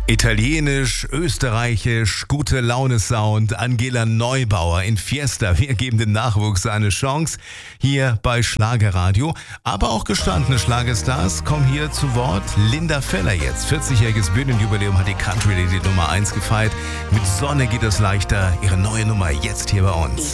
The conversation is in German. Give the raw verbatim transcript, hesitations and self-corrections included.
Italienisch, österreichisch, gute Laune-Sound, Angela Neubauer in Fiesta. Wir geben dem Nachwuchs eine Chance hier bei Schlagerradio. Aber auch gestandene Schlagerstars kommen hier zu Wort. Linda Feller jetzt, vierzigjähriges Bühnenjubiläum, hat die Country Lady Nummer eins gefeiert. Mit Sonne geht es leichter, ihre neue Nummer jetzt hier bei uns.